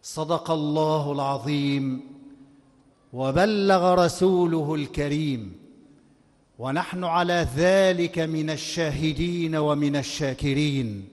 صدق الله العظيم وبلغ رسوله الكريم، ونحن على ذلك من الشاهدين ومن الشاكرين.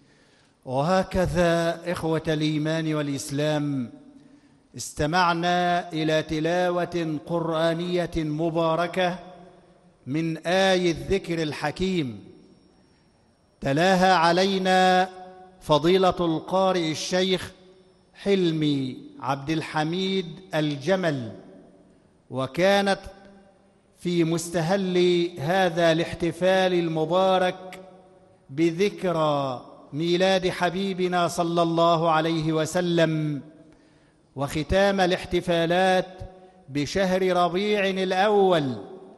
وهكذا إخوة الإيمان والإسلام، استمعنا إلى تلاوة قرآنية مباركة من آي الذكر الحكيم، تلاها علينا فضيلة القارئ الشيخ حلمي عبد الحميد الجمل، وكانت في مستهل هذا الاحتفال المبارك بذكرى ميلاد حبيبنا صلى الله عليه وسلم، وختام الاحتفالات بشهر ربيع الأول.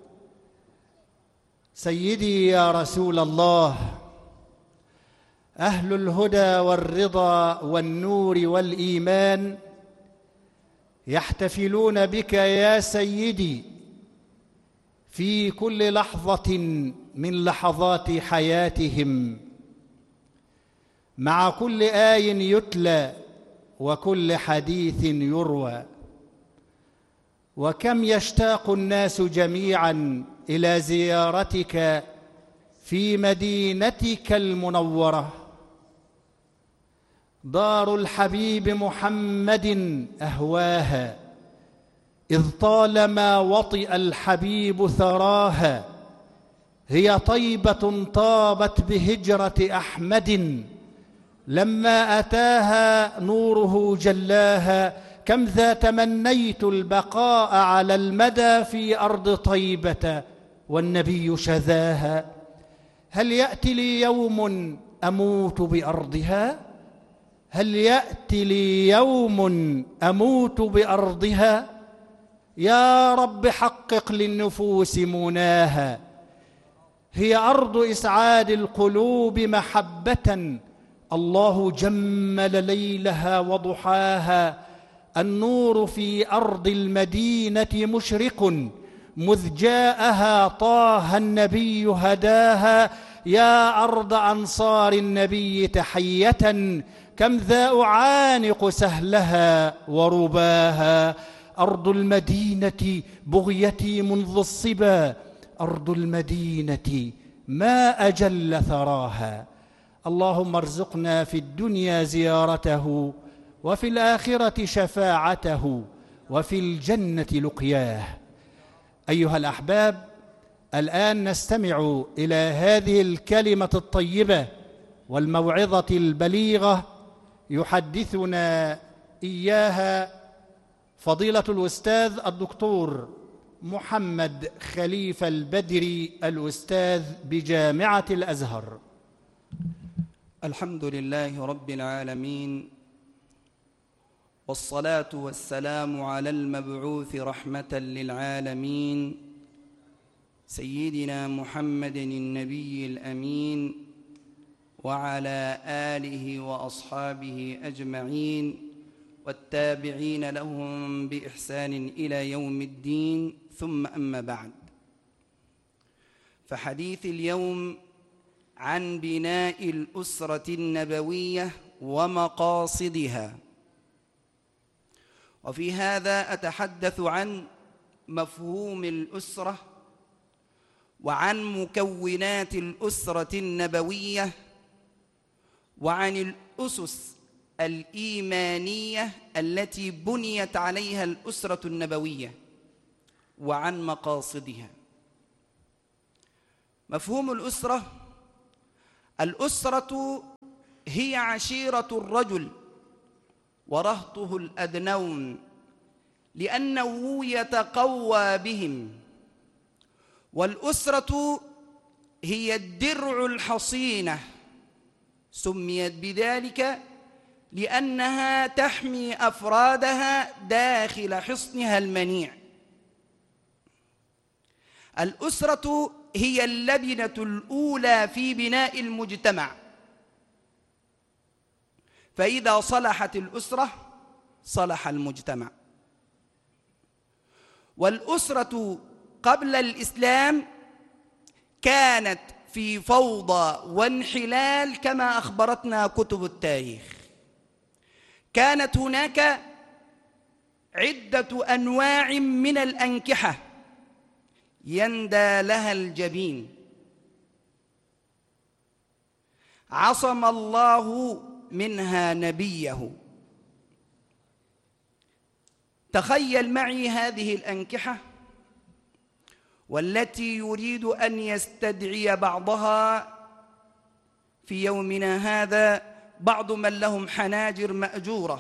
سيدي يا رسول الله، أهل الهدى والرضا والنور والإيمان يحتفلون بك يا سيدي في كل لحظة من لحظات حياتهم، مع كل آي يتلى وكل حديث يروى. وكم يشتاق الناس جميعا إلى زيارتك في مدينتك المنورة، دار الحبيب محمد أهواها، إذ طالما وطئ الحبيب ثراها. هي طيبة طابت بهجرة أحمد، لما أتاها نوره جلاها. كم ذا تمنيت البقاء على المدى في أرض طيبة والنبي شذاها. هل يأتي لي يوم أموت بأرضها؟ هل يأتي لي يوم أموت بأرضها؟ يا رب حقق للنفوس مناها. هي أرض إسعاد القلوب محبة، الله جمل ليلها وضحاها. النور في أرض المدينة مشرق، مذ جاءها طه النبي هداها. يا أرض أنصار النبي تحية، كم ذا أعانق سهلها ورباها. أرض المدينة بغيتي منذ الصبا، أرض المدينة ما أجل ثراها. اللهم ارزقنا في الدنيا زيارته، وفي الآخرة شفاعته، وفي الجنة لقياه. أيها الأحباب، الآن نستمع إلى هذه الكلمة الطيبة والموعظة البليغة يحدثنا إياها فضيلة الأستاذ الدكتور محمد خليفة البدري، الأستاذ بجامعة الأزهر. الحمد لله رب العالمين، والصلاة والسلام على المبعوث رحمة للعالمين سيدنا محمد النبي الأمين، وعلى آله وأصحابه أجمعين، والتابعين لهم بإحسان إلى يوم الدين. ثم أما بعد، فحديث اليوم عن بناء الأسرة النبوية ومقاصدها. وفي هذا أتحدث عن مفهوم الأسرة، وعن مكونات الأسرة النبوية، وعن الأسس الإيمانية التي بنيت عليها الأسرة النبوية، وعن مقاصدها. مفهوم الأسرة: الأسرة هي عشيرة الرجل ورهطه الأدنون، لأنه يتقوى بهم. والأسرة هي الدرع الحصينة، سميت بذلك لأنها تحمي أفرادها داخل حصنها المنيع. الأسرة هي اللبنة الأولى في بناء المجتمع، فإذا صلحت الأسرة صلح المجتمع. والأسرة قبل الإسلام كانت في فوضى وانحلال كما أخبرتنا كتب التاريخ. كانت هناك عدة أنواع من الأنكحة يندى لها الجبين، عصم الله منها نبيه. تخيل معي هذه الأنكحة والتي يريد أن يستدعي بعضها في يومنا هذا بعض من لهم حناجر مأجورة.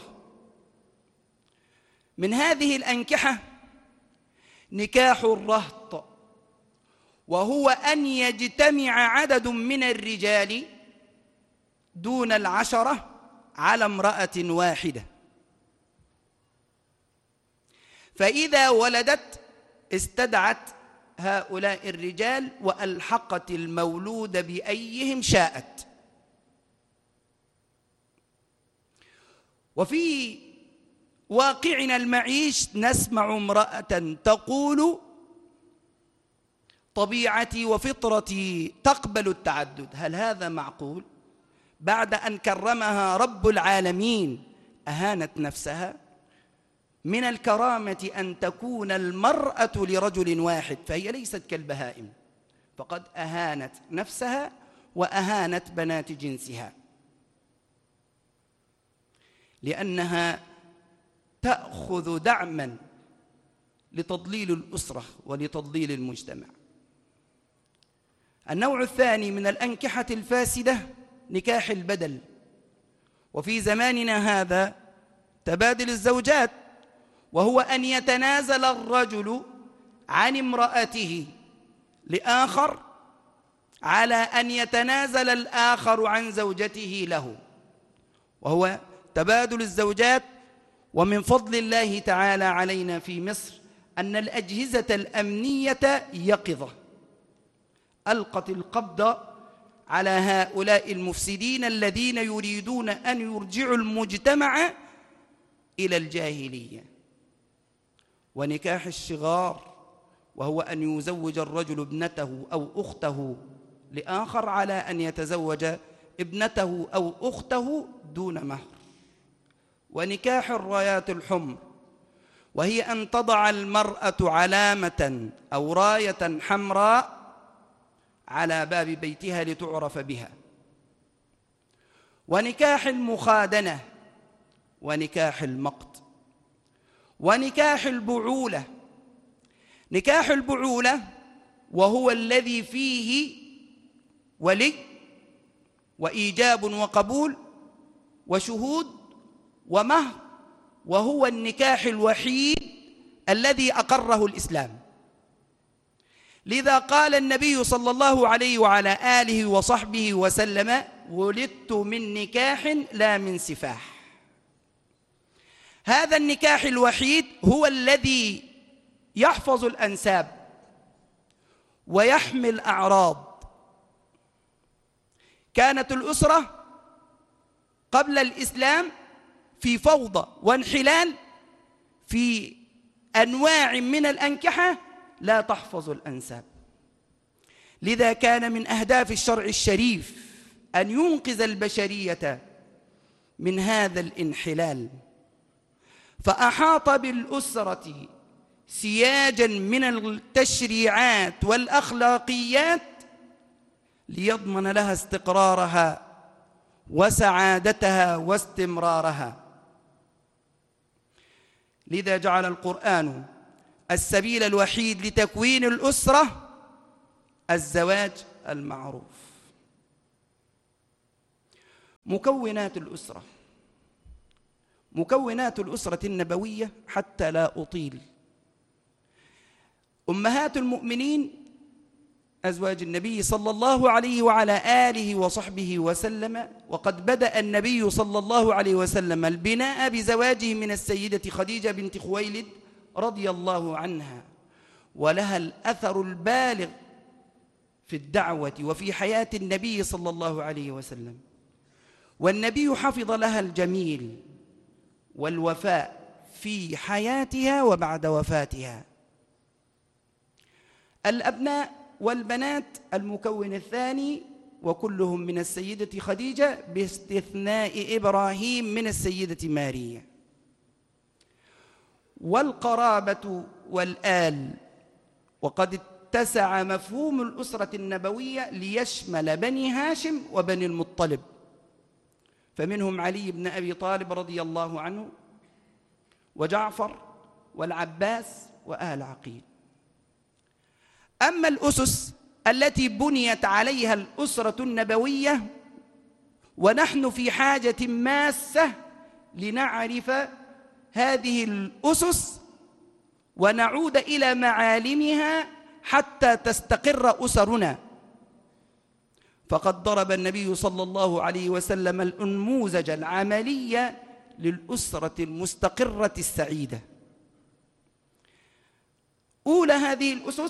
من هذه الأنكحة نكاح الرهط، وهو أن يجتمع عدد من الرجال دون 10 على امرأة واحدة، فإذا ولدت استدعت هؤلاء الرجال وألحقت المولود بأيهم شاءت. وفي واقعنا المعيش نسمع امرأة تقول: طبيعتي وفطرتي تقبل التعدد. هل هذا معقول؟ بعد أن كرمها رب العالمين أهانت نفسها. من الكرامة أن تكون المرأة لرجل واحد، فهي ليست كالبهائم، فقد أهانت نفسها وأهانت بنات جنسها، لأنها تأخذ دعما لتضليل الأسرة ولتضليل المجتمع. النوع الثاني من الأنكحة الفاسدة نكاح البدل، وفي زماننا هذا تبادل الزوجات، وهو أن يتنازل الرجل عن امرأته لآخر على أن يتنازل الآخر عن زوجته له، وهو تبادل الزوجات. ومن فضل الله تعالى علينا في مصر أن الأجهزة الأمنية يقظة ألقت القبض على هؤلاء المفسدين الذين يريدون أن يرجعوا المجتمع إلى الجاهلية. ونكاح الشغار، وهو أن يزوج الرجل ابنته أو أخته لآخر على أن يتزوج ابنته أو أخته دون مهر. ونكاح الرايات الحمر، وهي أن تضع المرأة علامة أو راية حمراء على باب بيتها لتعرف بها. ونكاح المخادنة، ونكاح المقت، ونكاح البعولة. نكاح البعولة وهو الذي فيه ولي وإيجاب وقبول وشهود ومهر، وهو النكاح الوحيد الذي أقره الإسلام. لذا قال النبي صلى الله عليه وعلى آله وصحبه وسلم: ولدت من نكاح لا من سفاح. هذا النكاح الوحيد هو الذي يحفظ الأنساب ويحمي الأعراض. كانت الأسرة قبل الإسلام في فوضى وانحلال في أنواع من الأنكحة لا تحفظ الأنساب. لذا كان من أهداف الشرع الشريف أن ينقذ البشرية من هذا الانحلال، فأحاط بالأسرة سياجا من التشريعات والأخلاقيات ليضمن لها استقرارها وسعادتها واستمرارها. لذا جعل القرآن السبيل الوحيد لتكوين الأسرة الزواج المعروف. مكونات الأسرة، مكونات الأسرة النبوية حتى لا أطيل. أمهات المؤمنين أزواج النبي صلى الله عليه وعلى آله وصحبه وسلم، وقد بدأ النبي صلى الله عليه وسلم البناء بزواجه من السيدة خديجة بنت خويلد رضي الله عنها، ولها الأثر البالغ في الدعوة وفي حياة النبي صلى الله عليه وسلم. والنبي حفظ لها الجميل والوفاء في حياتها وبعد وفاتها. الأبناء والبنات المكون الثاني وكلهم من السيدة خديجة باستثناء إبراهيم من السيدة ماريا. والقرابة والآل، وقد اتسع مفهوم الأسرة النبوية ليشمل بني هاشم وبني المطلب، فمنهم علي بن أبي طالب رضي الله عنه، وجعفر والعباس وآل عقيل. أما الأسس التي بنيت عليها الأسرة النبوية، ونحن في حاجة ماسة لنعرف هذه الأسس ونعود إلى معالمها حتى تستقر أسرنا. فقد ضرب النبي صلى الله عليه وسلم النموذج العملي للأسرة المستقرة السعيدة. أولى هذه الأسس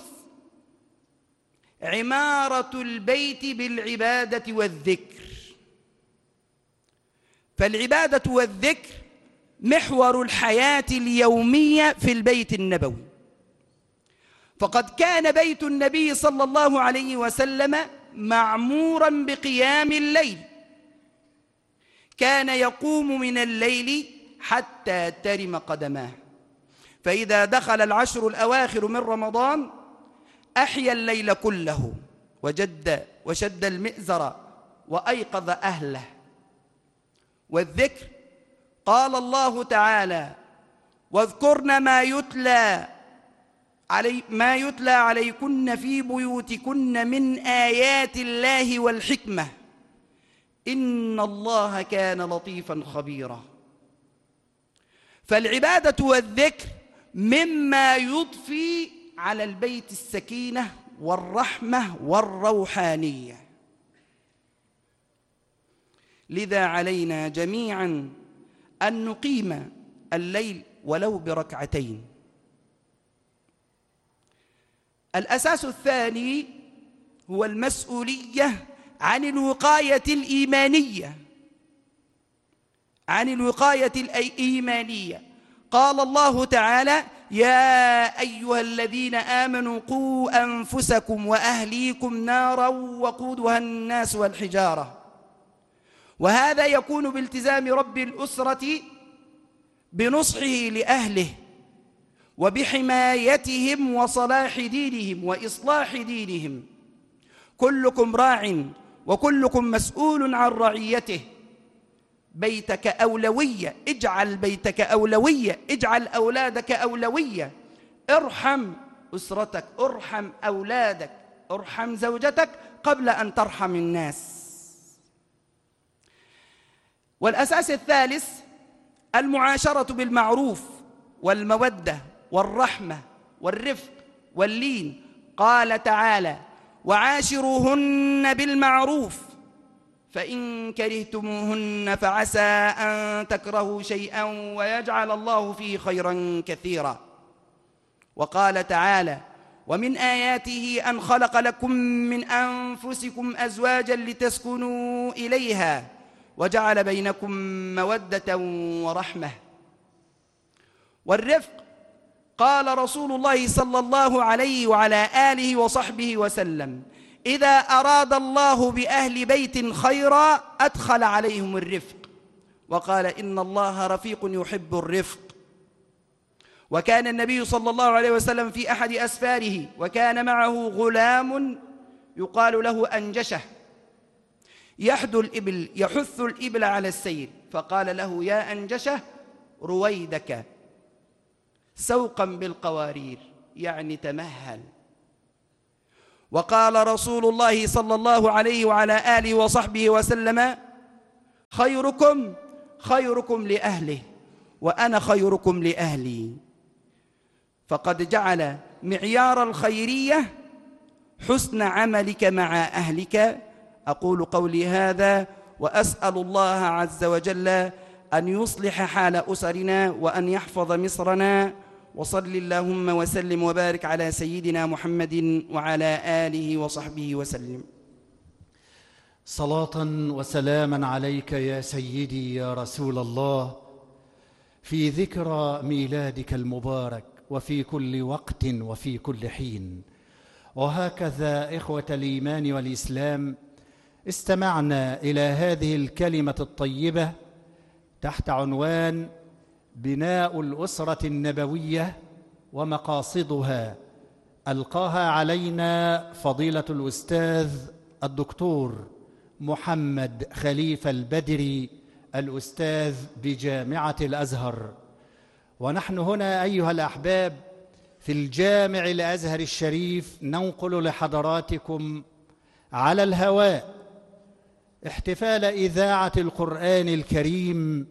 عمارة البيت بالعبادة والذكر. فالعبادة والذكر محور الحياة اليومية في البيت النبوي. فقد كان بيت النبي صلى الله عليه وسلم معمورا بقيام الليل، كان يقوم من الليل حتى ترم قدماه، فإذا دخل العشر الأواخر من رمضان أحيا الليل كله وشد المئزر وأيقظ أهله. والذكر قال الله تعالى: واذكرن ما يتلى عليكن في بيوتكن من آيات الله والحكمة إن الله كان لطيفا خبيرا. فالعبادة والذكر مما يضفي على البيت السكينة والرحمة والروحانية. لذا علينا جميعا أن نقيم الليل ولو بركعتين. الأساس الثاني هو المسؤولية عن الوقاية الإيمانية. قال الله تعالى: يا أيها الذين آمنوا قوا أنفسكم وأهليكم نارا وقودها الناس والحجارة. وهذا يكون بالتزام رب الأسرة بنصحه لأهله وبحمايتهم وصلاح دينهم وإصلاح دينهم. كلكم راع وكلكم مسؤول عن رعيته. بيتك أولوية، اجعل بيتك أولوية، اجعل أولادك أولوية. ارحم أسرتك، ارحم أولادك، ارحم زوجتك قبل أن ترحم الناس. والأساس الثالث المعاشرة بالمعروف والمودة والرحمة والرفق واللين. قال تعالى: وعاشروهن بالمعروف فإن كرهتموهن فعسى أن تكرهوا شيئا ويجعل الله فيه خيرا كثيرا. وقال تعالى: ومن آياته أن خلق لكم من أنفسكم أزواجا لتسكنوا إليها وجعل بينكم مودة ورحمة. والرفق قال رسول الله صلى الله عليه وعلى آله وصحبه وسلم: إذا أراد الله بأهل بيت خيرا أدخل عليهم الرفق. وقال: إن الله رفيق يحب الرفق. وكان النبي صلى الله عليه وسلم في أحد أسفاره وكان معه غلام يقال له أنجشة يحث الإبل على السير، فقال له: يا أنجشة رويدك سوقا بالقوارير، يعني تمهل. وقال رسول الله صلى الله عليه وعلى آله وصحبه وسلم: خيركم خيركم لأهله وأنا خيركم لأهلي. فقد جعل معيار الخيرية حسن عملك مع أهلك. أقول قولي هذا وأسأل الله عز وجل أن يصلح حال أسرنا وأن يحفظ مصرنا. وصل اللهم وسلم وبارك على سيدنا محمد وعلى آله وصحبه وسلم. صلاة وسلاما عليك يا سيدي يا رسول الله في ذكرى ميلادك المبارك وفي كل وقت وفي كل حين. وهكذا إخوة الإيمان والإسلام استمعنا إلى هذه الكلمة الطيبة تحت عنوان بناء الأسرة النبوية ومقاصدها، ألقاها علينا فضيلة الأستاذ الدكتور محمد خليفة البدري، الأستاذ بجامعة الأزهر. ونحن هنا أيها الأحباب في الجامع الأزهر الشريف ننقل لحضراتكم على الهواء احتفال إذاعة القرآن الكريم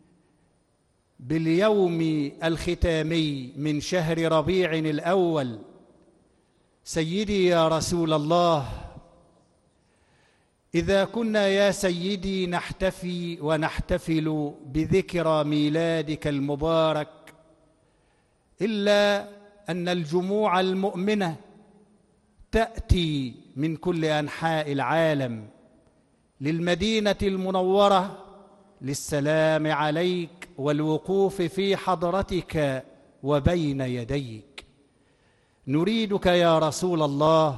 باليوم الختامي من شهر ربيع الأول. سيدي يا رسول الله، إذا كنا يا سيدي نحتفي ونحتفل بذكرى ميلادك المبارك، إلا أن الجموع المؤمنة تأتي من كل أنحاء العالم للمدينة المنورة للسلام عليك والوقوف في حضرتك وبين يديك. نريدك يا رسول الله،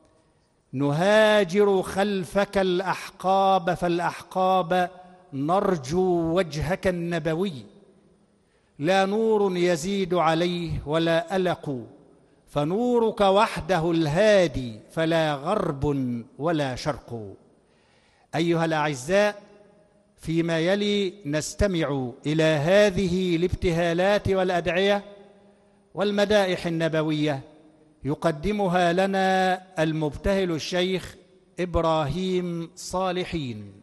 نهاجر خلفك الأحقاب فالأحقاب، نرجو وجهك النبوي، لا نور يزيد عليه ولا ألق، فنورك وحده الهادي، فلا غرب ولا شرق. أيها الأعزاء، فيما يلي نستمع إلى هذه الابتهالات والأدعية والمدائح النبوية يقدمها لنا المبتهل الشيخ إبراهيم صالحين.